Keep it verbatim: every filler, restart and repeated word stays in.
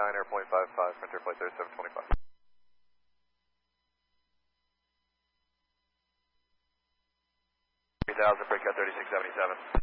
nine air point five five, Frontier Flight thirty-seven twenty-five. three thousand, breakout thirty-six seventy-seven.